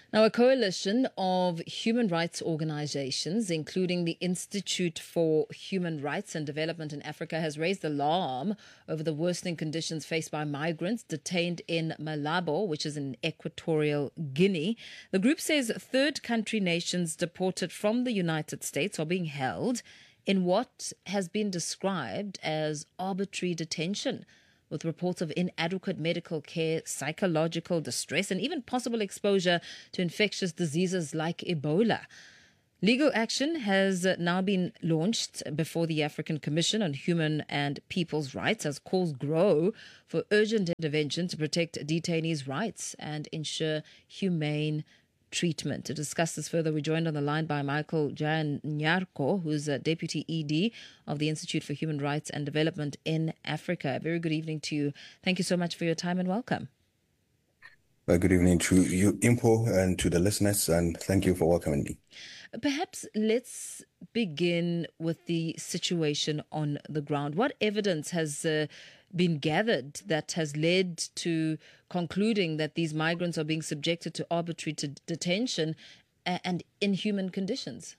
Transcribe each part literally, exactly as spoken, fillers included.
Now, a coalition of human rights organizations, including the Institute for Human Rights and Development in Africa, has raised alarm over the worsening conditions faced by migrants detained in Malabo, which is in Equatorial Guinea. The group says third country nations deported from the United States are being held in what has been described as arbitrary detention, with reports of inadequate medical care, psychological distress, and even possible exposure to infectious diseases like Ebola. Legal action has now been launched before the African Commission on Human and People's Rights as calls grow for urgent intervention to protect detainees' rights and ensure humane treatment. To discuss this further, we're joined on the line by Michael Jan Nyarko, who's a Deputy E D of the Institute for Human Rights and Development in Africa. Very good evening to you. Thank you so much for your time and welcome. Uh, good evening to you, Impo, and to the listeners, and thank you for welcoming me. Perhaps let's begin with the situation on the ground. What evidence has uh, been gathered that has led to concluding that these migrants are being subjected to arbitrary to detention and inhuman conditions?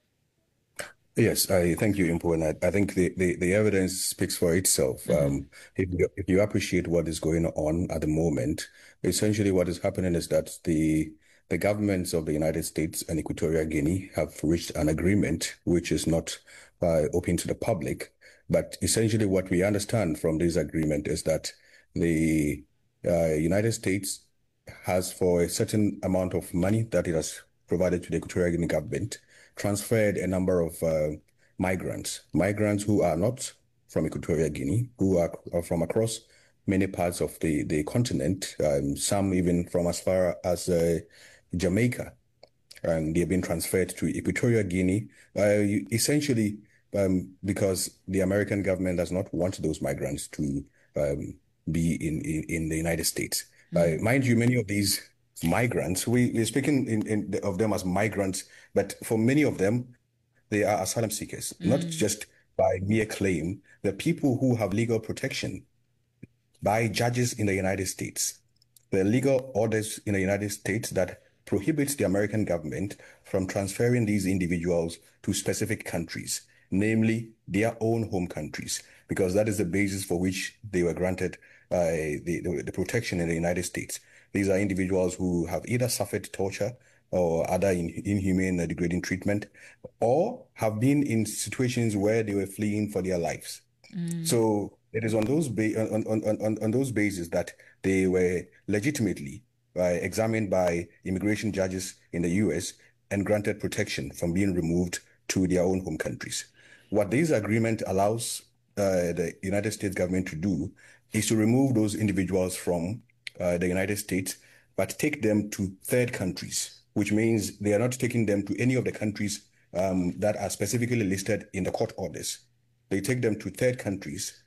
Yes, I thank you, Impo, and I, I think the, the, the evidence speaks for itself. Mm-hmm. Um, if you, if you appreciate what is going on at the moment, essentially what is happening is that the the governments of the United States and Equatorial Guinea have reached an agreement which is not uh, open to the public. But essentially what we understand from this agreement is that the uh, United States has, for a certain amount of money that it has provided to the Equatorial Guinea government, transferred a number of uh, migrants, migrants who are not from Equatorial Guinea, who are, are from across many parts of the, the continent, um, some even from as far as uh, Jamaica, and they've been transferred to Equatorial Guinea, uh, essentially um, because the American government does not want those migrants to um, be in, in, in the United States. Mm-hmm. Uh, mind you, many of these migrants, we, we're speaking in, in of them as migrants, but for many of them, they are asylum seekers, mm. not just by mere claim. They're people who have legal protection by judges in the United States. There are legal orders in the United States that prohibits the American government from transferring these individuals to specific countries, namely their own home countries, because that is the basis for which they were granted uh, the, the, the protection in the United States. These are individuals who have either suffered torture or other in, inhumane or degrading treatment, or have been in situations where they were fleeing for their lives. Mm. So it is on those ba- on, on, on, on those bases that they were legitimately uh, examined by immigration judges in the U S and granted protection from being removed to their own home countries. What this agreement allows uh, the United States government to do is to remove those individuals from uh, the United States, but take them to third countries, which means they are not taking them to any of the countries um, that are specifically listed in the court orders. They take them to third countries,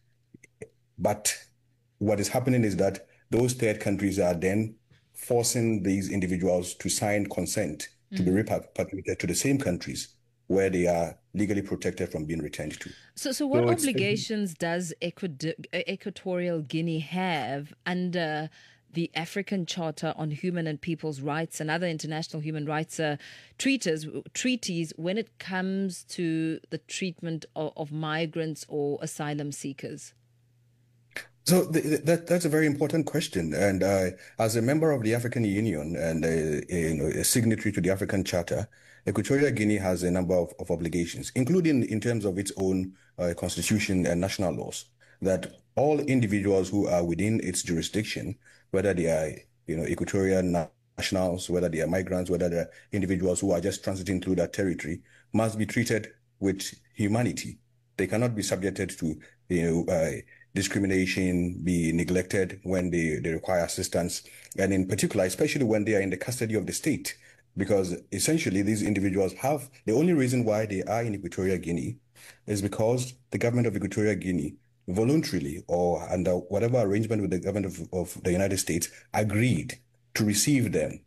but what is happening is that those third countries are then forcing these individuals to sign consent mm. to be repatriated to the same countries where they are legally protected from being returned to. So, so what so obligations does Ecuador, Equatorial Guinea have under the African Charter on Human and People's Rights and other international human rights uh, treaties, treaties when it comes to the treatment of, of migrants or asylum seekers? So the, that that's a very important question. And uh, as a member of the African Union and a, a, you know, a signatory to the African Charter, Equatorial Guinea has a number of, of obligations, including in terms of its own uh, constitution and national laws, that all individuals who are within its jurisdiction, whether they are you know Equatorial nationals, whether they are migrants, whether they are individuals who are just transiting through that territory, must be treated with humanity. They cannot be subjected to you know. Uh, discrimination, be neglected when they, they require assistance, and in particular, especially when they are in the custody of the state, because essentially these individuals have, the only reason why they are in Equatorial Guinea is because the government of Equatorial Guinea voluntarily or under whatever arrangement with the government of, of the United States agreed to receive them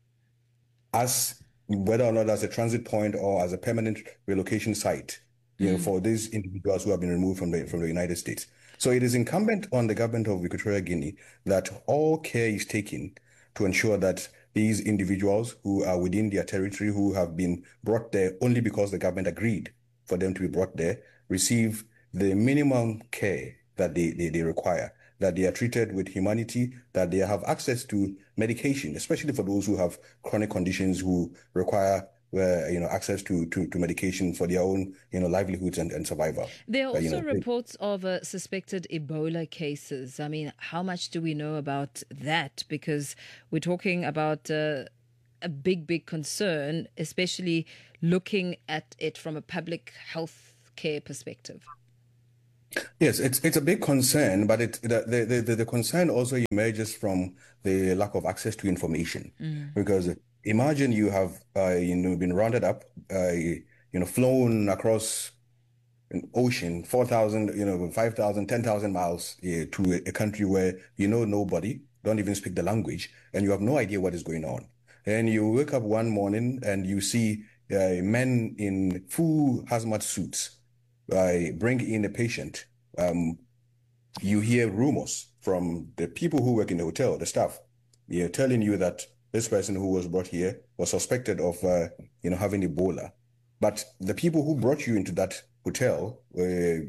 as, whether or not as a transit point or as a permanent relocation site, you mm. know, for these individuals who have been removed from the, from the United States. So it is incumbent on the government of Equatorial Guinea that all care is taken to ensure that these individuals who are within their territory, who have been brought there only because the government agreed for them to be brought there, receive the minimum care that they, they, they require, that they are treated with humanity, that they have access to medication, especially for those who have chronic conditions who require uh, you know, access to, to, to medication for their own, you know, livelihoods and, and survival. There are Uh, you also know, reports of uh, suspected Ebola cases. I mean, how much do we know about that? Because we're talking about uh, a big, big concern, especially looking at it from a public health care perspective. Yes, it's it's a big concern, but it the the, the, the concern also emerges from the lack of access to information. Mm. Because imagine you have uh, you know been rounded up, uh, you know, flown across an ocean, four thousand, you know, five thousand, ten thousand miles uh, to a, a country where you know nobody, don't even speak the language, and you have no idea what is going on. And you wake up one morning and you see uh, men in full hazmat suits uh, bring in a patient. Um, you hear rumors from the people who work in the hotel, the staff, they're telling you that this person who was brought here was suspected of, uh, you know, having Ebola. But the people who brought you into that hotel, uh,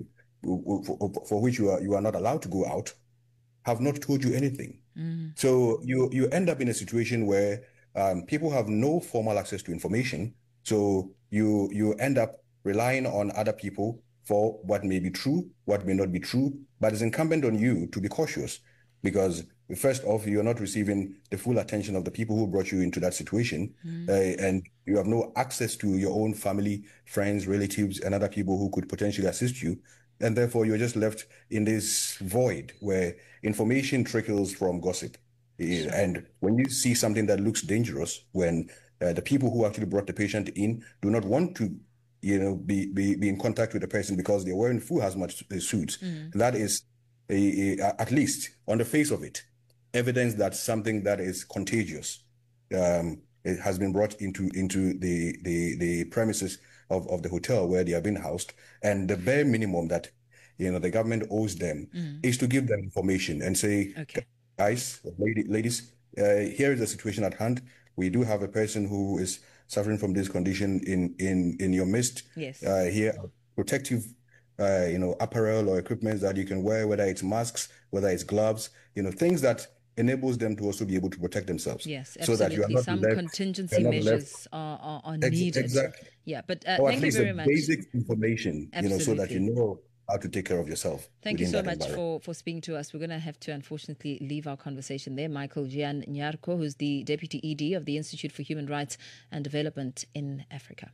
for, for which you are you are not allowed to go out, have not told you anything. Mm. So you you end up in a situation where um, people have no formal access to information. So you you end up relying on other people for what may be true, what may not be true, but it's incumbent on you to be cautious because first off, you're not receiving the full attention of the people who brought you into that situation, Mm. uh, and you have no access to your own family, friends, relatives, and other people who could potentially assist you. And therefore, you're just left in this void where information trickles from gossip. Sure. And when you see something that looks dangerous, when uh, the people who actually brought the patient in do not want to, you know, be be, be in contact with the person because they're wearing full hazmat suits, Mm. that is, a, a, at least on the face of it, evidence that something that is contagious um, it has been brought into into the the, the premises of, of the hotel where they are being housed. And the bare minimum that, you know, the government owes them Mm. is to give them information and say, Okay. guys, lady, ladies, uh, here is the situation at hand. We do have a person who is suffering from this condition in in in your midst. Yes. Uh, here are protective uh, you know, apparel or equipment that you can wear, whether it's masks, whether it's gloves, you know, things that enables them to also be able to protect themselves. Yes, So that you are absolutely. not Some left, contingency you're not left measures are, are, are ex needed. exactly. Yeah, but uh, Or at thank you least the very much. basic information, you know, so that you Absolutely. know how to take care of yourself Thank you within so that much environment. for, for speaking to us. We're going to have to unfortunately leave our conversation there. Michael Gian Nyarko, who's the Deputy E D of the Institute for Human Rights and Development in Africa.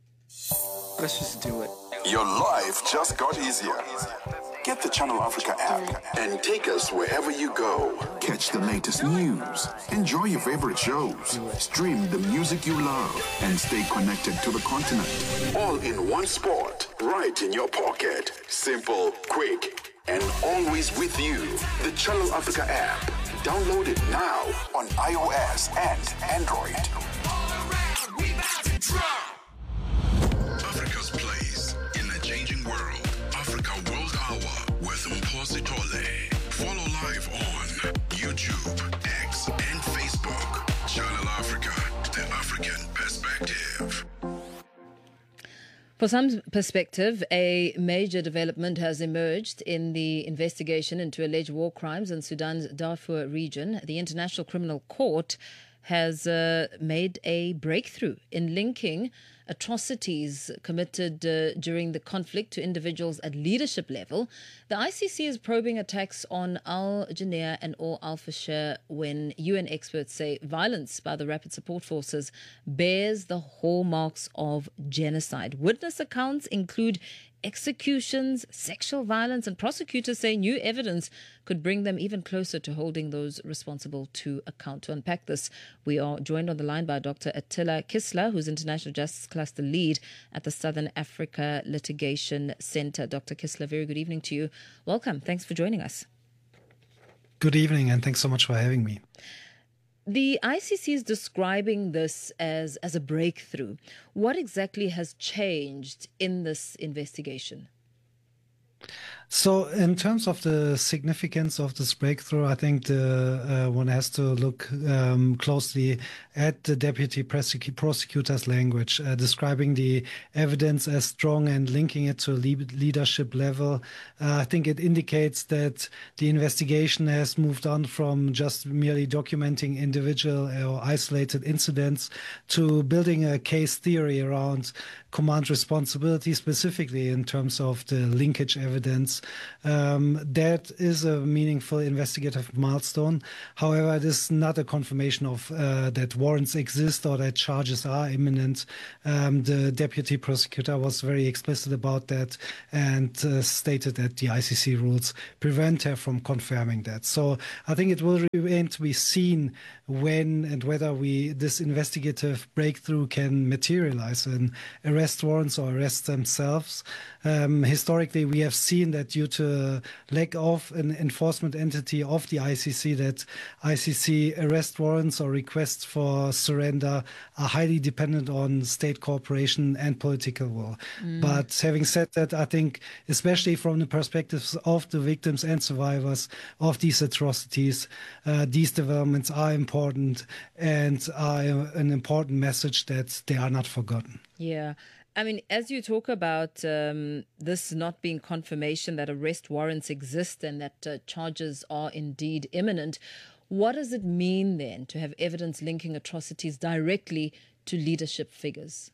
Let's just do it. Your life just got easier. Get the Channel Africa app and take us wherever you go. Catch the latest news, enjoy your favorite shows, stream the music you love, and stay connected to the continent. All in one spot, right in your pocket. Simple, quick, and always with you. The Channel Africa app. Download it now on iOS and Android. Africa's place in a changing world. Africa World Hour with Mposi Tole. Follow live on YouTube, X, and Facebook. Channel Africa, the African perspective. For some perspective, a major development has emerged in the investigation into alleged war crimes in Sudan's Darfur region. The International Criminal Court has uh, made a breakthrough in linking atrocities committed uh, during the conflict to individuals at leadership level. The I C C is probing attacks on Al Janeer and or Al Fashir when U N experts say violence by the Rapid Support Forces bears the hallmarks of genocide. Witness accounts include executions, sexual violence, and prosecutors say new evidence could bring them even closer to holding those responsible to account. To unpack this, we are joined on the line by Doctor Attila Kisler, who's International Justice Cluster Lead at the Southern Africa Litigation Centre. Doctor Kisler, very good evening to you. Welcome. Thanks for joining us. Good evening, and thanks so much for having me. The I C C is describing this as, as a breakthrough. What exactly has changed in this investigation? So, in terms of the significance of this breakthrough, I think the, uh, one has to look um, closely at the deputy prosecu- prosecutor's language, uh, describing the evidence as strong and linking it to a le- leadership level. Uh, I think it indicates that the investigation has moved on from just merely documenting individual or isolated incidents to building a case theory around command responsibility, specifically in terms of the linkage evidence. Um, that is a meaningful investigative milestone. However, it is not a confirmation of uh, that warrants exist or that charges are imminent. Um, the deputy prosecutor was very explicit about that and uh, stated that the I C C rules prevent her from confirming that. So I think it will remain to be seen when and whether we this investigative breakthrough can materialize in arrest warrants or arrests themselves. Um, historically, we have seen that due to lack of an enforcement entity of the I C C, that I C C arrest warrants or requests for surrender are highly dependent on state cooperation and political will. Mm. But having said that, I think, especially from the perspectives of the victims and survivors of these atrocities, uh, these developments are important and are an important message that they are not forgotten. Yeah. I mean, as you talk about um, this not being confirmation that arrest warrants exist and that uh, charges are indeed imminent, what does it mean then to have evidence linking atrocities directly to leadership figures?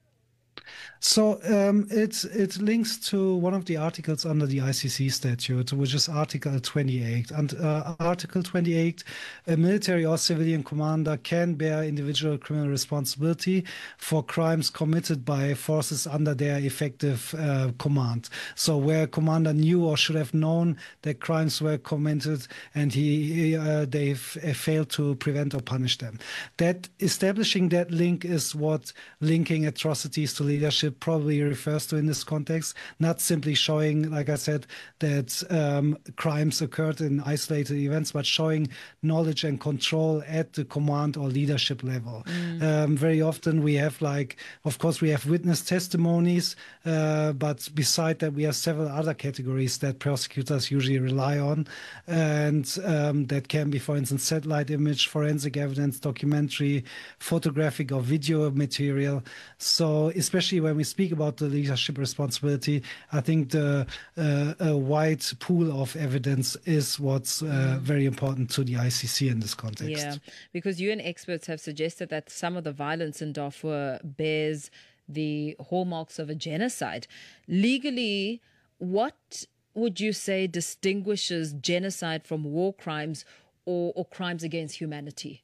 So um, it it links to one of the articles under the I C C statute, which is Article twenty-eight. And uh, Article twenty-eight, a military or civilian commander can bear individual criminal responsibility for crimes committed by forces under their effective uh, command. So where a commander knew or should have known that crimes were committed and he uh, they failed to prevent or punish them. That establishing that link is what linking atrocities to leadership probably refers to in this context, not simply showing, like I said, that um, crimes occurred in isolated events, but showing knowledge and control at the command or leadership level. Mm. Um, very often we have, like, of course, we have witness testimonies, uh, but beside that, we have several other categories that prosecutors usually rely on, and um, that can be, for instance, satellite image, forensic evidence, documentary, photographic or video material. So especially when we speak about the leadership responsibility, I think the uh, a wide pool of evidence is what's uh, very important to the I C C in this context. Yeah, because U N experts have suggested that some of the violence in Darfur bears the hallmarks of a genocide. Legally, what would you say distinguishes genocide from war crimes or, or crimes against humanity?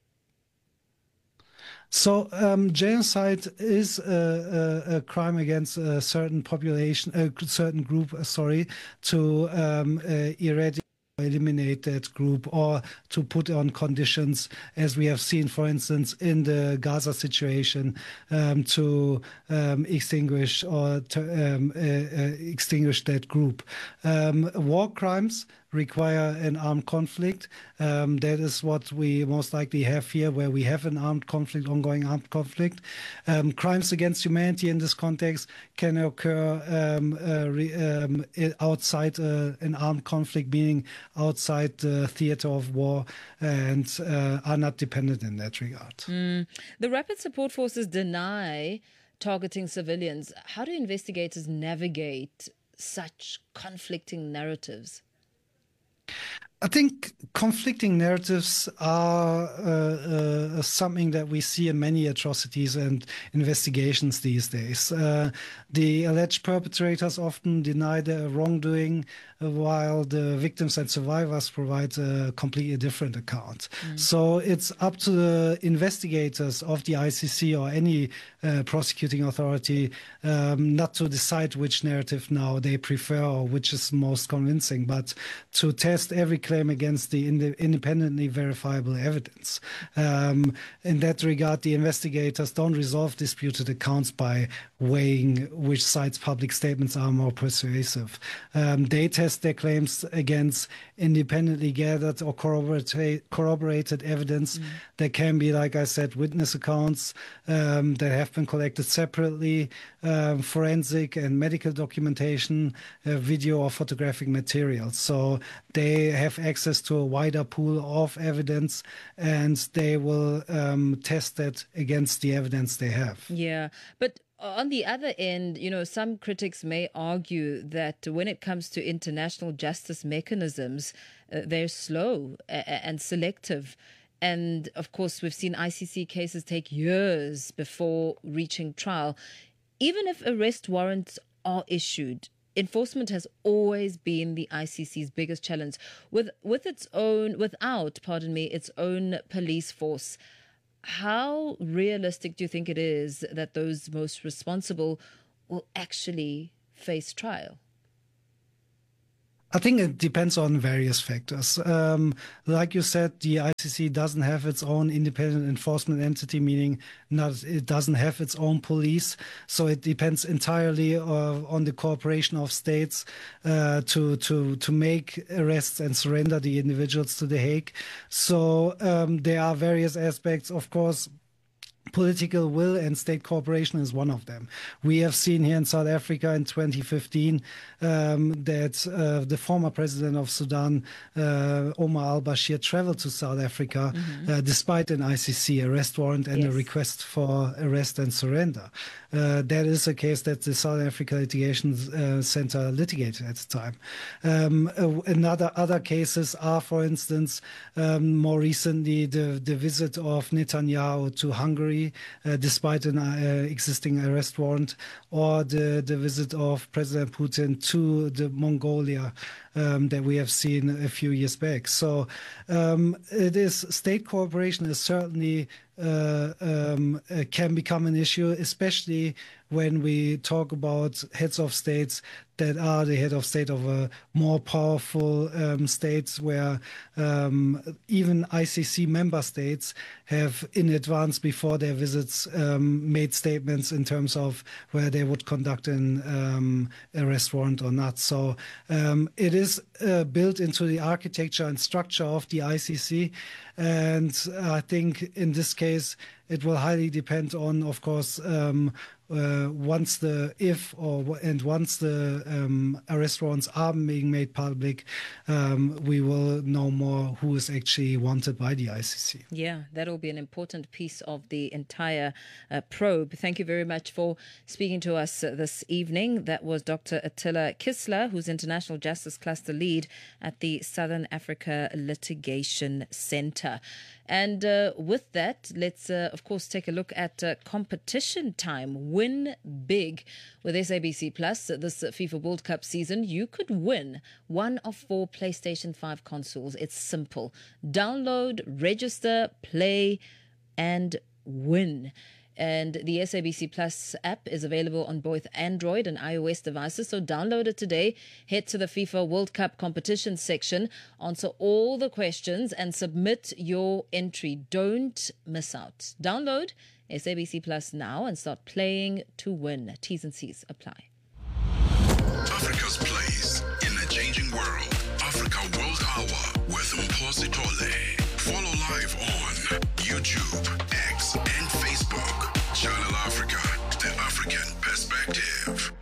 So um, genocide is a, a, a crime against a certain population, a certain group, uh, sorry, to um, uh, eradicate, eliminate that group, or to put on conditions, as we have seen, for instance, in the Gaza situation, um, to um, extinguish or to um, uh, uh, extinguish that group. Um, war crimes require an armed conflict. Um, that is what we most likely have here, where we have an armed conflict, ongoing armed conflict. Um, crimes against humanity in this context can occur um, uh, re, um, outside uh, an armed conflict, meaning outside the theater of war, and uh, are not dependent in that regard. Mm. The Rapid Support Forces deny targeting civilians. How do investigators navigate such conflicting narratives? I think conflicting narratives are uh, uh, something that we see in many atrocities and investigations these days. Uh, the alleged perpetrators often deny their wrongdoing, uh, while the victims and survivors provide a completely different account. Mm. So it's up to the investigators of the I C C or any uh, prosecuting authority um, not to decide which narrative now they prefer or which is most convincing, but to test every claim against the ind- independently verifiable evidence. Um, in that regard, the investigators don't resolve disputed accounts by weighing which side's public statements are more persuasive. Um, they test test their claims against independently gathered or corroborate, corroborated evidence. Mm. There can be, like I said, witness accounts um, that have been collected separately, um, forensic and medical documentation, uh, video or photographic materials. So they have access to a wider pool of evidence, and they will um, test that against the evidence they have. Yeah, but on the other end, you know, some critics may argue that when it comes to international justice mechanisms, uh, they're slow and selective. And of course, we've seen I C C cases take years before reaching trial. Even if arrest warrants are issued, enforcement has always been the I C C's biggest challenge, with with its own, without, pardon me, its own police force. How realistic do you think it is that those most responsible will actually face trial? I think it depends on various factors. Um, like you said, the I C C doesn't have its own independent enforcement entity, meaning not it doesn't have its own police. So it depends entirely uh, on the cooperation of states uh, to to to make arrests and surrender the individuals to The Hague. So um, there are various aspects, of course. Political will and state cooperation is one of them. We have seen here in South Africa in twenty fifteen um, that uh, the former president of Sudan, uh, Omar al-Bashir, traveled to South Africa mm-hmm. uh, despite an I C C arrest warrant and yes. a request for arrest and surrender. Uh, that is a case that the South Africa Litigation uh, Center litigated at the time. Um, uh, another other cases are, for instance, um, more recently the, the visit of Netanyahu to Hungary, uh, despite an uh, existing arrest warrant, or the, the visit of President Putin to the Mongolia um, that we have seen a few years back. So um, it is state cooperation is certainly Uh, um, uh, can become an issue, especially when we talk about heads of states that are the head of state of a more powerful um, states where um, even I C C member states have in advance before their visits um, made statements in terms of where they would conduct an um, arrest warrant or not. So um, it is uh, built into the architecture and structure of the I C C. And I think in this case, it will highly depend on, of course, um, uh, once the if or and once the um, arrest warrants are being made public, um, we will know more who is actually wanted by the I C C. Yeah, that will be an important piece of the entire uh, probe. Thank you very much for speaking to us uh, this evening. That was Doctor Attila Kistler, who's International Justice Cluster Lead at the Southern Africa Litigation Center. And uh, with that, let's, uh, of course, take a look at uh, competition time. Win big with S A B C Plus this FIFA World Cup season. You could win one of four PlayStation five consoles. It's simple. Download, register, play, and win. And the S A B C Plus app is available on both Android and iOS devices. So download it today. Head to the FIFA World Cup competition section, answer all the questions, and submit your entry. Don't miss out. Download S A B C Plus now and start playing to win. T's and C's apply. Africa's place in a changing world. Africa World Hour with Mpho Sithole. Follow live on YouTube, X, and Facebook. Channel Africa, the African perspective.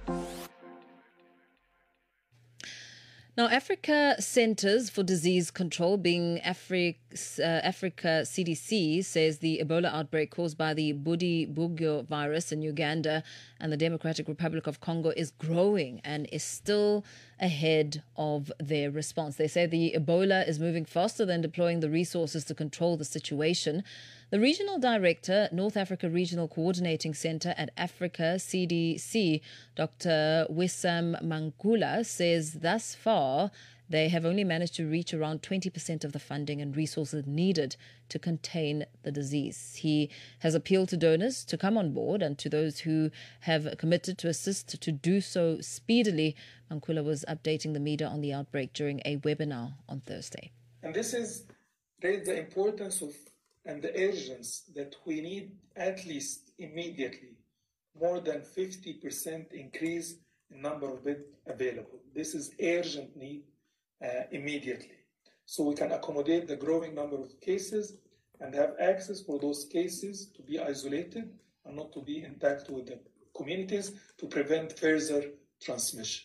Now, Africa Centers for Disease Control, being Afri- uh, Africa C D C, says the Ebola outbreak caused by the Bundibugyo virus in Uganda and the Democratic Republic of Congo is growing and is still ahead of their response. They say the Ebola is moving faster than deploying the resources to control the situation. The regional director, North Africa Regional Coordinating Center at Africa C D C, Doctor Wissam Mankula, says thus far they have only managed to reach around twenty percent of the funding and resources needed to contain the disease. He has appealed to donors to come on board and to those who have committed to assist to do so speedily. Mankula was updating the media on the outbreak during a webinar on Thursday. And this is the importance of and the urgency that we need at least immediately more than fifty percent increase in number of beds available. This is urgent need uh, immediately. So we can accommodate the growing number of cases and have access for those cases to be isolated and not to be intact with the communities to prevent further transmission.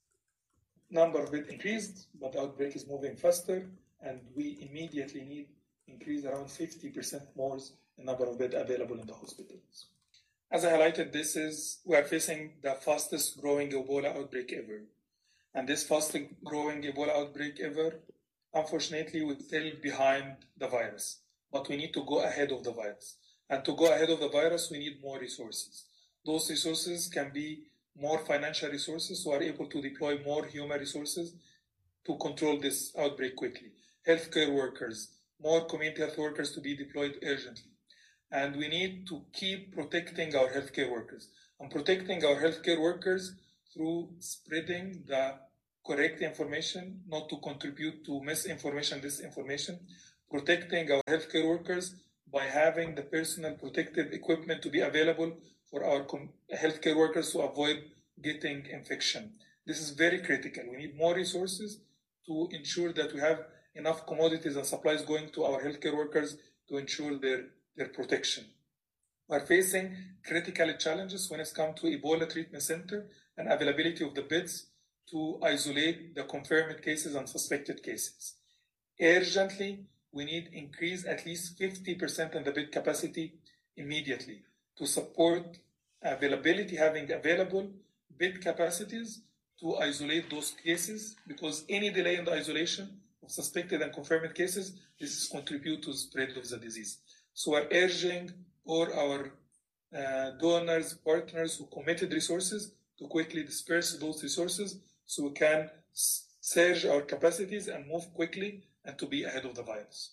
Number of beds increased, but the outbreak is moving faster, and we immediately need increase around fifty percent more the number of beds available in the hospitals. As I highlighted, this is we are facing the fastest growing Ebola outbreak ever. And this fastest growing Ebola outbreak ever, unfortunately, we're still behind the virus. But we need to go ahead of the virus. And to go ahead of the virus, we need more resources. Those resources can be more financial resources, so we are able to deploy more human resources to control this outbreak quickly. Healthcare workers, more community health workers to be deployed urgently. And we need to keep protecting our healthcare workers and protecting our healthcare workers through spreading the correct information, not to contribute to misinformation, disinformation, protecting our healthcare workers by having the personal protective equipment to be available for our com- healthcare workers to avoid getting infection. This is very critical. We need more resources to ensure that we have enough commodities and supplies going to our healthcare workers to ensure their, their protection. We are facing critical challenges when it comes to Ebola treatment center and availability of the beds to isolate the confirmed cases and suspected cases. Urgently, we need increase at least fifty percent in the bed capacity immediately to support availability, having available bed capacities to isolate those cases, because any delay in the isolation of suspected and confirmed cases, this is contribute to the spread of the disease. So we're urging all our uh, donors, partners who committed resources to quickly disperse those resources so we can s- surge our capacities and move quickly and to be ahead of the virus.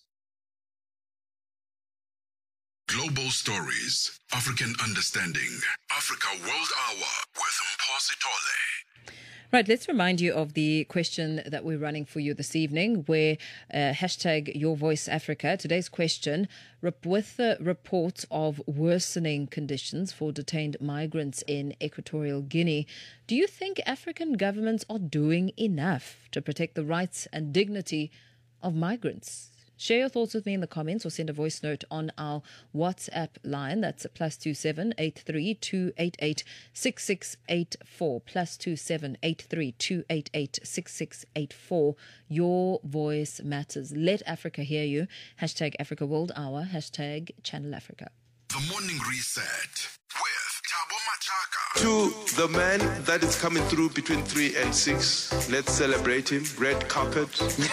Global Stories, African Understanding, Africa World Hour with Mposi Tole. Right, let's remind you of the question that we're running for you this evening, where uh, hashtag Your Voice Africa. Today's question, with the report of worsening conditions for detained migrants in Equatorial Guinea, do you think African governments are doing enough to protect the rights and dignity of migrants? Share your thoughts with me in the comments or send a voice note on our WhatsApp line. That's plus two seven eight three two eight eight six six eight four. Plus two seven eight three two eight eight six six eight four. Your voice matters. Let Africa hear you. Hashtag Africa World Hour. Hashtag Channel Africa. The Morning Reset with Thabo Machaka. To the man that is coming through between three and six, let's celebrate him. Red carpet,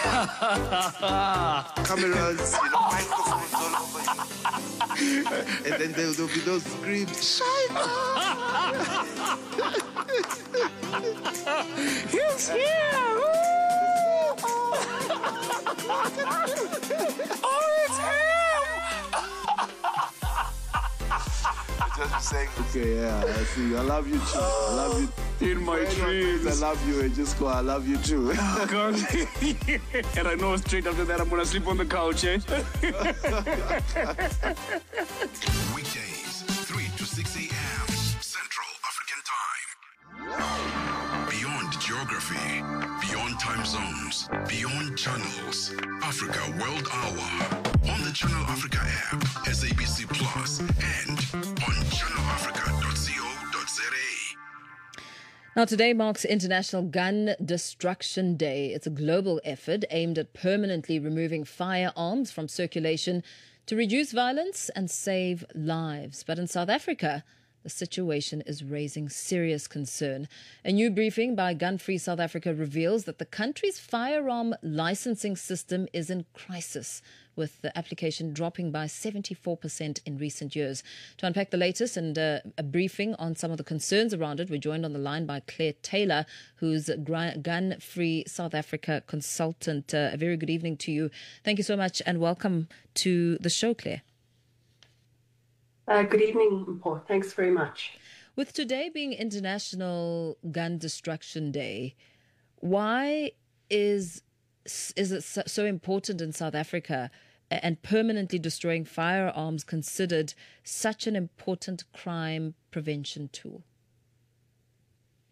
cameras, you know, microphones all over you. And then there will be those screams. He's here! Oh, it's him! Just saying, okay, yeah, I see you. I love you too. I love you. In my dreams. I love you, and just go, I love you too. God. And I know straight after that I'm going to sleep on the couch, eh? Weekdays, three to six a.m. Central African Time. Beyond geography, beyond time zones, beyond channels. Africa World Hour. On the Channel Africa app, S A B C Plus, and on channel africa dot co dot za. Now, today marks International Gun Destruction Day. It's a global effort aimed at permanently removing firearms from circulation to reduce violence and save lives. But in South Africa, the situation is raising serious concern. A new briefing by Gun Free South Africa reveals that the country's firearm licensing system is in crisis, with the application dropping by seventy-four percent in recent years. To unpack the latest and uh, a briefing on some of the concerns around it, we're joined on the line by Claire Taylor, who's Gun Free South Africa consultant. Uh, a very good evening to you. Thank you so much and welcome to the show, Claire. Uh, good evening, Mpo. Thanks very much. With today being International Gun Destruction Day, why is is it so important in South Africa and permanently destroying firearms considered such an important crime prevention tool?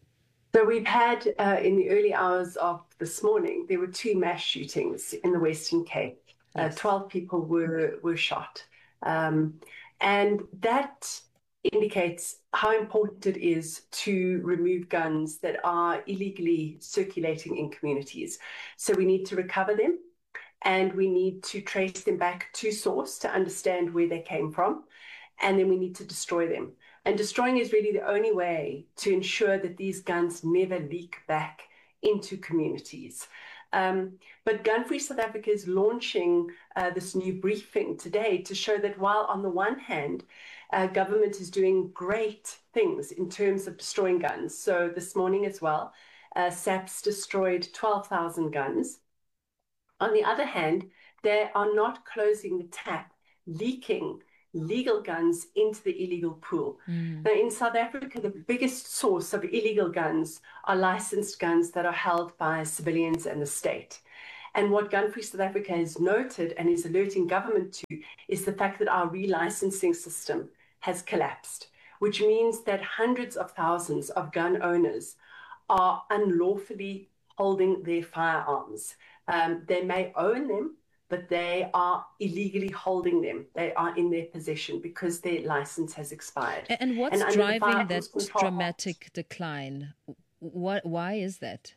So we've had, uh, in the early hours of this morning, there were two mass shootings in the Western Cape. Uh, Yes. twelve people were, were shot. Um, and that indicates how important it is to remove guns that are illegally circulating in communities. So we need to recover them, and we need to trace them back to source to understand where they came from, and then we need to destroy them. And destroying is really the only way to ensure that these guns never leak back into communities. Um, but Gun Free South Africa is launching uh, this new briefing today to show that while on the one hand, uh, government is doing great things in terms of destroying guns. So this morning as well, uh, SAPS destroyed twelve thousand guns. On the other hand, they are not closing the tap, leaking legal guns into the illegal pool. Mm. Now, in South Africa, the biggest source of illegal guns are licensed guns that are held by civilians and the state. And what Gun Free South Africa has noted and is alerting government to is the fact that our relicensing system has collapsed, which means that hundreds of thousands of gun owners are unlawfully holding their firearms. Um, they may own them, but they are illegally holding them. They are in their possession because their license has expired. And what's and driving that dramatic decline? What, why is that?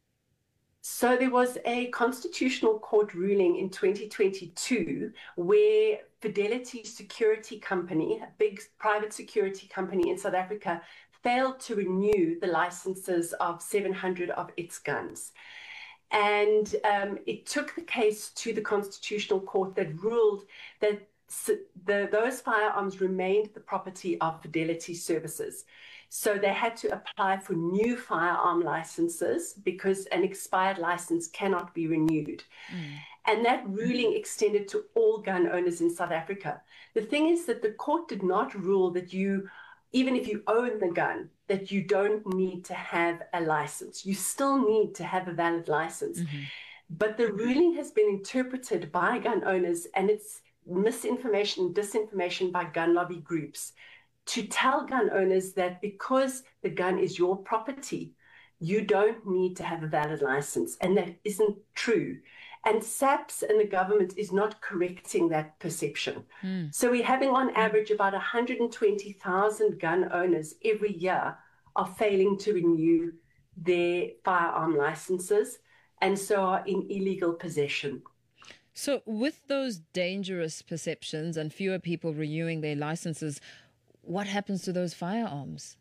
So there was a constitutional court ruling in twenty twenty-two where Fidelity Security Company, a big private security company in South Africa, failed to renew the licenses of seven hundred of its guns. And um, it took the case to the Constitutional Court that ruled that the, those firearms remained the property of Fidelity Services. So they had to apply for new firearm licenses because an expired license cannot be renewed. Mm. And that ruling extended to all gun owners in South Africa. The thing is that the court did not rule that you, even if you own the gun, that you don't need to have a license. You still need to have a valid license. Mm-hmm. But the ruling has been interpreted by gun owners, and it's misinformation and disinformation by gun lobby groups to tell gun owners that because the gun is your property, you don't need to have a valid license. And that isn't true. And SAPS and the government is not correcting that perception. Mm. So we're having on average about one hundred twenty thousand gun owners every year are failing to renew their firearm licenses and so are in illegal possession. So with those dangerous perceptions and fewer people renewing their licenses, what happens to those firearms?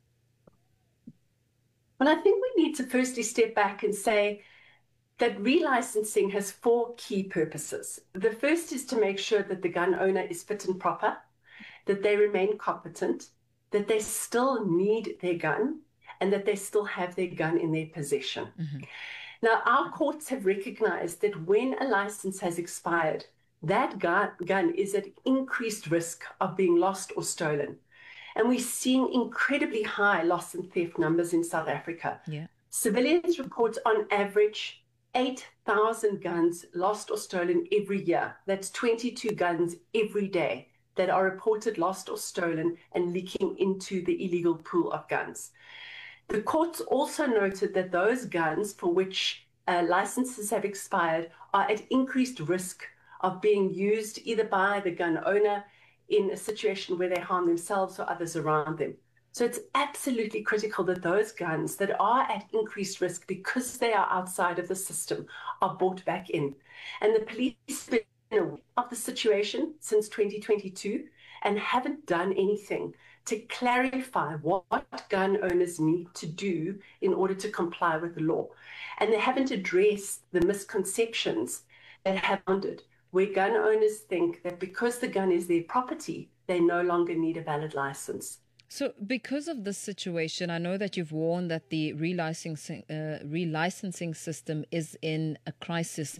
Well, I think we need to firstly step back and say that relicensing has four key purposes. The first is to make sure that the gun owner is fit and proper, that they remain competent, that they still need their gun, and that they still have their gun in their possession. Mm-hmm. Now, our courts have recognized that when a license has expired, that gun, gun is at increased risk of being lost or stolen. And we're seeing incredibly high loss and theft numbers in South Africa. Yeah. Civilians report on average eight thousand guns lost or stolen every year. That's twenty-two guns every day that are reported lost or stolen and leaking into the illegal pool of guns. The courts also noted that those guns for which uh, licenses have expired are at increased risk of being used either by the gun owner in a situation where they harm themselves or others around them. So it's absolutely critical that those guns that are at increased risk because they are outside of the system are brought back in. And the police have been aware of the situation since twenty twenty-two and haven't done anything to clarify what gun owners need to do in order to comply with the law. And they haven't addressed the misconceptions that have founded where gun owners think that because the gun is their property, they no longer need a valid license. So because of this situation, I know that you've warned that the relicensing, uh, relicensing system is in a crisis.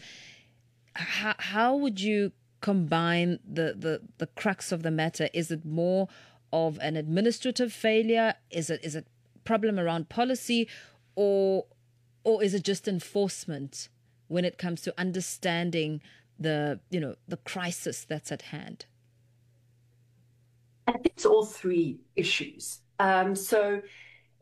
How, how would you combine the, the, the crux of the matter? Is it more of an administrative failure? Is it is it problem around policy, or or is it just enforcement when it comes to understanding the you know the crisis that's at hand? I think it's all three issues. Um, so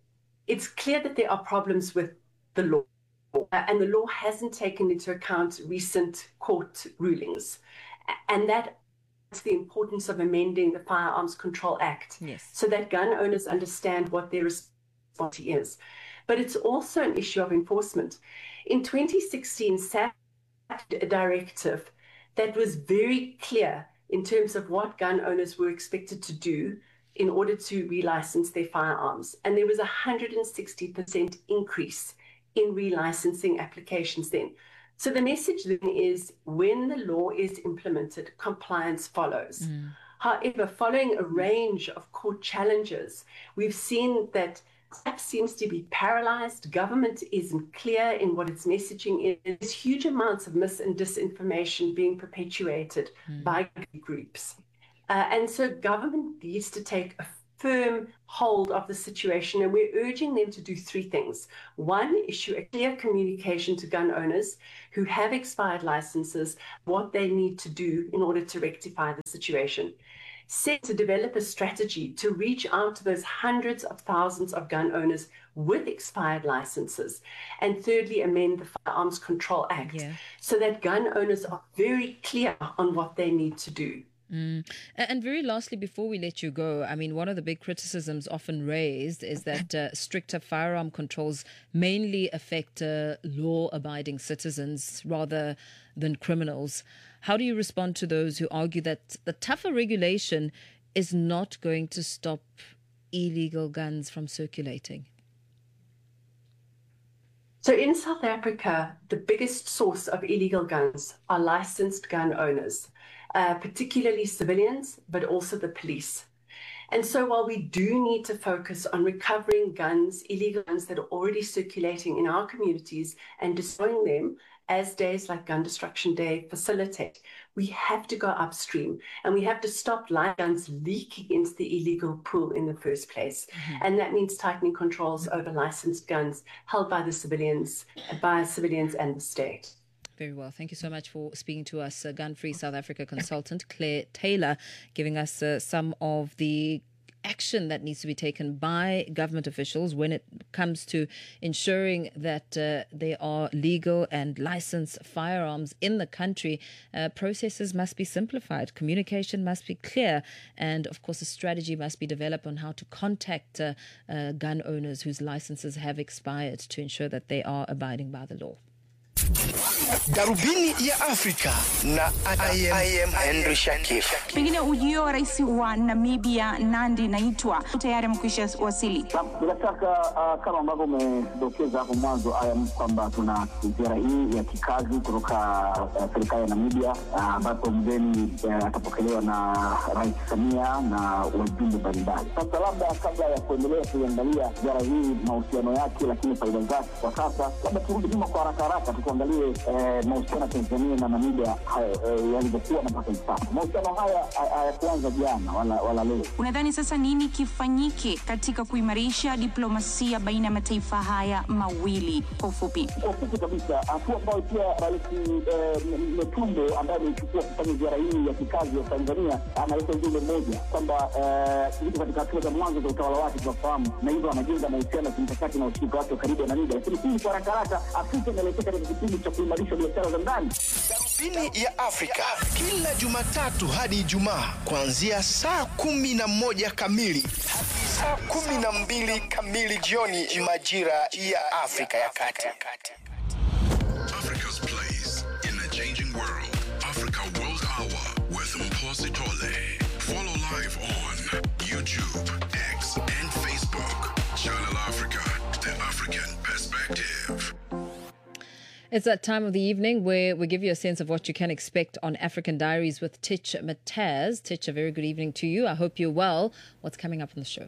it's clear that there are problems with the law, uh, and the law hasn't taken into account recent court rulings. And that's the importance of amending the Firearms Control Act, yes, so that gun owners understand what their responsibility is. But it's also an issue of enforcement. In twenty sixteen, S A P a directive that was very clear in terms of what gun owners were expected to do in order to relicense their firearms. And there was a one hundred sixty percent increase in relicensing applications then. So the message then is, when the law is implemented, compliance follows. Mm. However, following a range of court challenges, we've seen that S A P seems to be paralyzed. Government isn't clear in what its messaging is. There's huge amounts of mis and disinformation being perpetuated mm. by groups. Uh, and so government needs to take a firm hold of the situation, and we're urging them to do three things. One, issue a clear communication to gun owners who have expired licenses, what they need to do in order to rectify the situation. Second, to develop a strategy to reach out to those hundreds of thousands of gun owners with expired licenses. And thirdly, amend the Firearms Control Act yeah. so that gun owners are very clear on what they need to do. Mm. And very lastly, before we let you go, I mean, one of the big criticisms often raised is that uh, stricter firearm controls mainly affect uh, law-abiding citizens rather than criminals. How do you respond to those who argue that the tougher regulation is not going to stop illegal guns from circulating? So in South Africa, the biggest source of illegal guns are licensed gun owners. Uh, particularly civilians, but also the police. And so while we do need to focus on recovering guns, illegal guns that are already circulating in our communities and destroying them, as days like Gun Destruction Day facilitate, we have to go upstream, and we have to stop live guns leaking into the illegal pool in the first place. Mm-hmm. And that means tightening controls over licensed guns held by the civilians, by civilians and the state. Very well. Thank you so much for speaking to us, uh, Gun Free South Africa consultant Claire Taylor, giving us uh, some of the action that needs to be taken by government officials when it comes to ensuring that uh, there are legal and licensed firearms in the country. Uh, processes must be simplified, communication must be clear, and of course a strategy must be developed on how to contact uh, uh, gun owners whose licenses have expired to ensure that they are abiding by the law. Darubini ya Afrika na I am Henry Shakif. Pengine ujio wa rais wa Namibia Nandi Naitwa tayari mkwisha wasili. Bila shaka uh, kama ambavyo umedokeza hapo mwanzo I am kwamba tuna ziara hii ya kikazi kutoka uh, serikali ya Namibia ambapo uh, mgeni uh, atapokelewa na Rais Samia na wajumbe mbalimbali. Sasa labda kabla ya kuendelea kuangalia ziara hii mahusiano yake lakini faida zake kwa sasa, labda turudi nyuma kwa haraka haraka tuangalie eh, mahusiano ya Tanzania na Namibia eh, yalivyokuwa na mpaka sasa. Mahusiano haya hayakuanza jana wala wala leo. Unadhani sasa nini kifanyike katika kuimarisha diplomasia baina ya mataifa haya mawili kwa ufupi? Kwa ufupi kabisa, hatua ambayo pia Rais eh, Metumbo ambaye amechukua kufanya ziara hii ya kikazi ya Tanzania analeta ujumbe mmoja kwamba eh, yuko katika hatua za mwanzo za utawala wake tunafahamu, na hivyo anajenga mahusiano ya kimkakati na ushirika wake karibu na Namibia. Lakini hii kwa haraka haraka Afrika inaelekea katika kipindi cha kuimarisha biashara za ndani. Darubini ya Afrika kila Jumatatu hadi Ijumaa kuanzia saa kumi na moja kamili hadi saa kumi na mbili kamili jioni majira ya Afrika ya Kati. Africa's place in a changing world. Africa World Hour with Mphosi Tole. Follow live on YouTube, X, and Facebook. Channel Africa, the African perspective. It's that time of the evening where we give you a sense of what you can expect on African Diaries with Titch Mataz. Titch, a very good evening to you. I hope you're well. What's coming up on the show?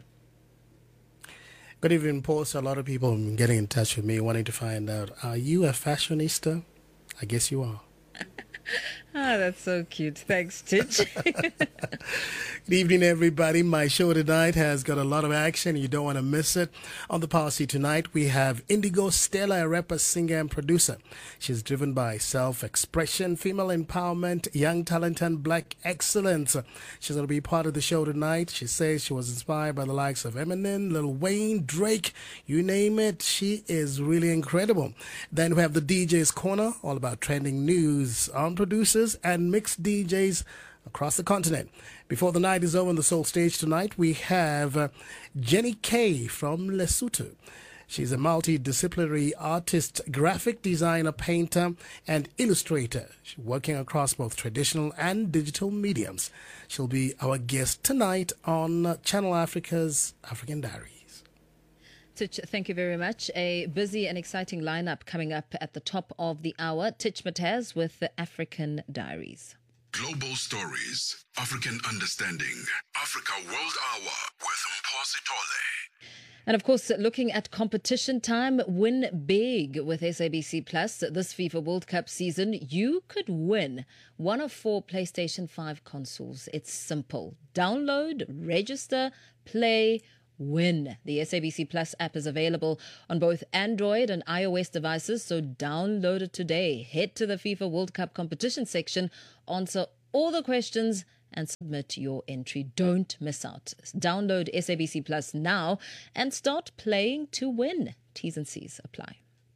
Good evening, Paul. So a lot of people have been getting in touch with me wanting to find out, are you a fashionista? I guess you are. Ah, that's so cute. Thanks, Titch. Good evening, everybody. My show tonight has got a lot of action. You don't want to miss it. On the policy tonight, we have Indigo Stella, a rapper, singer, and producer. She's driven by self-expression, female empowerment, young talent, and black excellence. She's going to be part of the show tonight. She says she was inspired by the likes of Eminem, Lil Wayne, Drake, you name it. She is really incredible. Then we have the D J's Corner, all about trending news on producers and mixed D Js across the continent. Before the night is over on the Soul Stage tonight, we have uh, Jenny Kay from Lesotho. She's a multidisciplinary artist, graphic designer, painter, and illustrator. She's working across both traditional and digital mediums. She'll be our guest tonight on uh, Channel Africa's African Diaries. Titch, thank you very much. A busy and exciting lineup coming up at the top of the hour. Titch Mataz with the African Diaries. Global stories, African understanding, Africa World Hour with Mphosi Tole. And of course, looking at competition time, win big with S A B C Plus. This FIFA World Cup season, you could win one of four PlayStation five consoles. It's simple. Download, register, play, win. The S A B C Plus app is available on both Android and iOS devices, so download it today. Head to the FIFA World Cup competition section, answer all the questions, and submit your entry. Don't miss out. Download S A B C Plus now and start playing to win. T's and C's apply.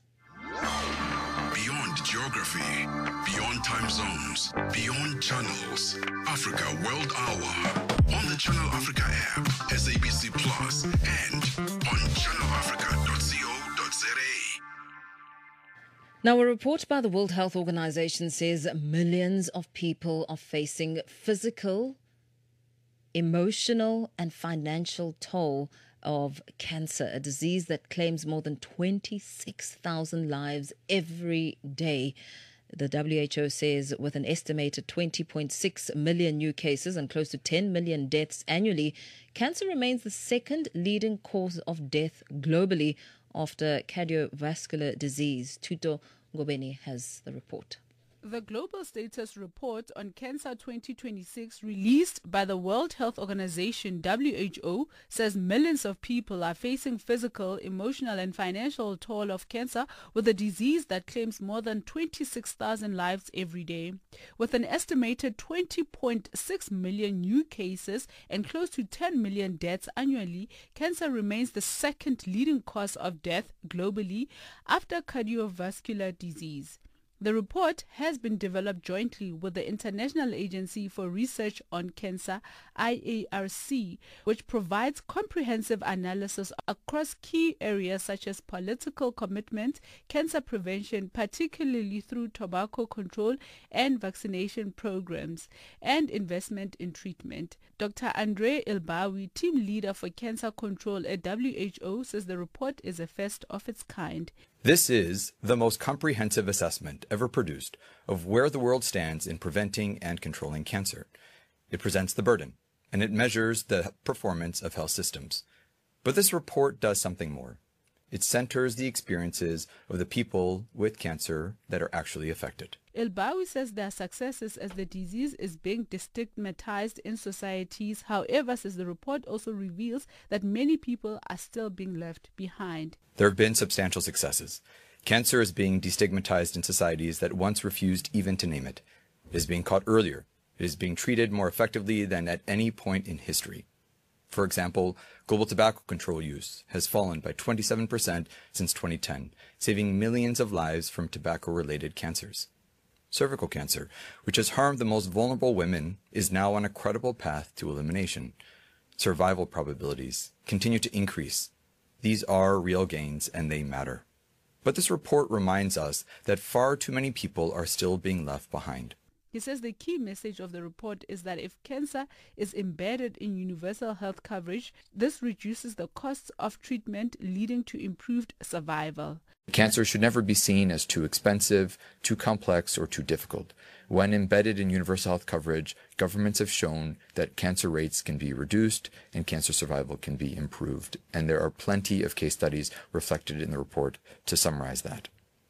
Beyond geography, beyond time zones, beyond channels, Africa World Hour. On the Channel Africa app, S A B C Plus, and on channel africa dot co dot za. Now, a report by the World Health Organization says millions of people are facing physical, emotional, and financial toll of cancer, a disease that claims more than twenty-six thousand lives every day. The W H O says with an estimated twenty point six million new cases and close to ten million deaths annually, cancer remains the second leading cause of death globally after cardiovascular disease. Tuto Ngobeni has the report. The Global Status Report on Cancer twenty twenty-six, released by the World Health Organization W H O, says millions of people are facing physical, emotional and financial toll of cancer, with a disease that claims more than twenty-six thousand lives every day. With an estimated twenty point six million new cases and close to ten million deaths annually, cancer remains the second leading cause of death globally after cardiovascular disease. The report has been developed jointly with the International Agency for Research on Cancer, I A R C, which provides comprehensive analysis across key areas such as political commitment, cancer prevention, particularly through tobacco control and vaccination programs, and investment in treatment. Doctor Andre Ilbawi, team leader for cancer control at W H O, says the report is a first of its kind. This is the most comprehensive assessment ever produced of where the world stands in preventing and controlling cancer. It presents the burden, and it measures the performance of health systems. But this report does something more. It centers the experiences of the people with cancer that are actually affected. Ilbawi says there are successes as the disease is being destigmatized in societies. However, says the report also reveals that many people are still being left behind. There have been substantial successes. Cancer is being destigmatized in societies that once refused even to name it. It is being caught earlier. It is being treated more effectively than at any point in history. For example, global tobacco control use has fallen by twenty-seven percent since twenty ten, saving millions of lives from tobacco-related cancers. Cervical cancer, which has harmed the most vulnerable women, is now on a credible path to elimination. Survival probabilities continue to increase. These are real gains, and they matter. But this report reminds us that far too many people are still being left behind. He says the key message of the report is that if cancer is embedded in universal health coverage, this reduces the costs of treatment, leading to improved survival. Cancer should never be seen as too expensive, too complex, or too difficult. When embedded in universal health coverage, governments have shown that cancer rates can be reduced and cancer survival can be improved. And there are plenty of case studies reflected in the report to summarize that.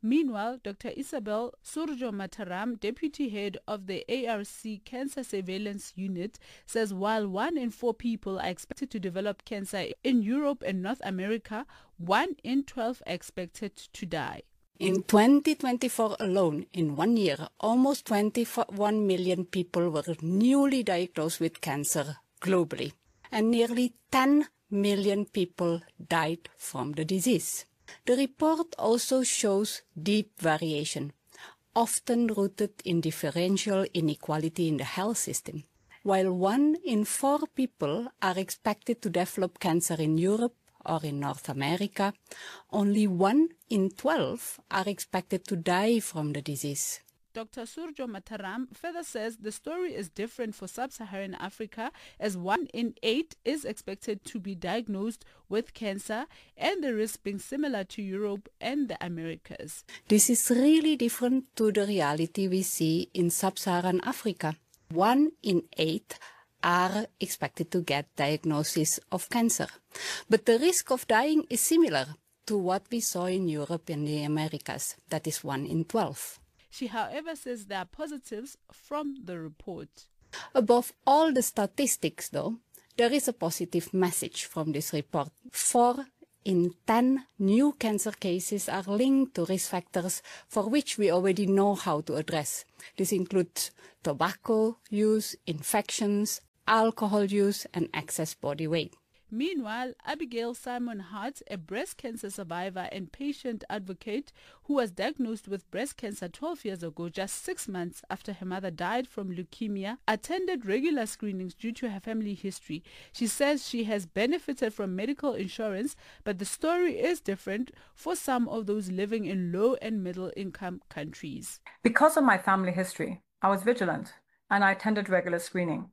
Meanwhile, Doctor Isabel Surjo Mataram, deputy head of the A R C Cancer Surveillance Unit, says while one in four people are expected to develop cancer in Europe and North America, one in twelve are expected to die. In twenty twenty-four alone, in one year, almost twenty-one million people were newly diagnosed with cancer globally, and nearly ten million people died from the disease. The report also shows deep variation, often rooted in differential inequality in the health system. While one in four people are expected to develop cancer in Europe or in North America, only one in twelve are expected to die from the disease. Doctor Surjo Mataram further says the story is different for sub-Saharan Africa, as one in eight is expected to be diagnosed with cancer, and the risk being similar to Europe and the Americas. This is really different to the reality we see in sub-Saharan Africa. One in eight are expected to get diagnosis of cancer. But the risk of dying is similar to what we saw in Europe and the Americas, that is one in twelve. She, however, says there are positives from the report. Above all the statistics, though, there is a positive message from this report. Four in ten new cancer cases are linked to risk factors for which we already know how to address. This includes tobacco use, infections, alcohol use, and excess body weight. Meanwhile, Abigail Simon Hart, a breast cancer survivor and patient advocate who was diagnosed with breast cancer twelve years ago, just six months after her mother died from leukemia, attended regular screenings due to her family history. She says she has benefited from medical insurance, but the story is different for some of those living in low and middle income countries. Because of my family history, I was vigilant and I attended regular screening.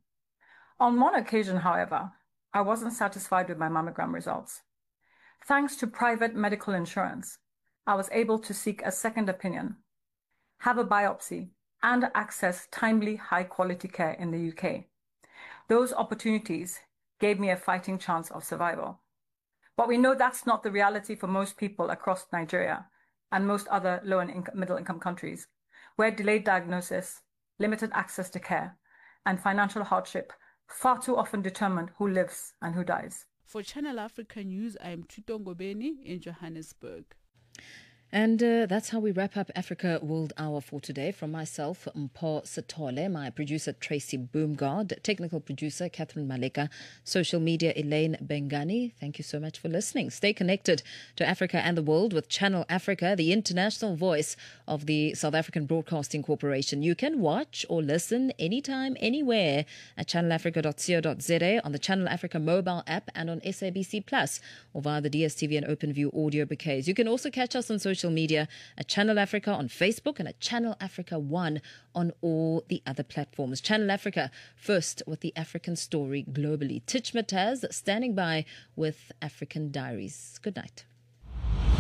On one occasion, however, I wasn't satisfied with my mammogram results. Thanks to private medical insurance, I was able to seek a second opinion, have a biopsy, and access timely, high-quality care in the U K. Those opportunities gave me a fighting chance of survival. But we know that's not the reality for most people across Nigeria and most other low and inc- middle-income countries, where delayed diagnosis, limited access to care, and financial hardship far too often determine who lives and who dies. For Channel Africa News, I am Tutongo Beni in Johannesburg. And uh, that's how we wrap up Africa World Hour for today. From myself, Mpho Sithole, my producer Tracy Boomgard, technical producer Catherine Maleka, social media Elaine Bengani. Thank you so much for listening. Stay connected to Africa and the world with Channel Africa, the international voice of the South African Broadcasting Corporation. You can watch or listen anytime, anywhere at channel africa dot co dot za, on the Channel Africa mobile app, and on S A B C Plus, or via the D S T V and OpenView audio bouquets. You can also catch us on social media at Channel Africa on Facebook and at Channel Africa One on all the other platforms. Channel Africa, first with the African story globally. Titch Mataz standing by with African Diaries. Good night.